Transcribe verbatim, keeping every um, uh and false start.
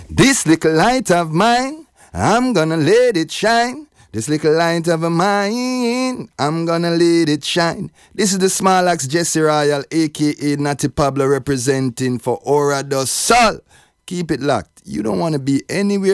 This little light of mine, I'm gonna let it shine. This little light of mine, I'm gonna let it shine. This is the Small Axe Jesse Royal, aka Natty Pablo, representing for Ora do Sol. Keep it locked. You don't want to be anywhere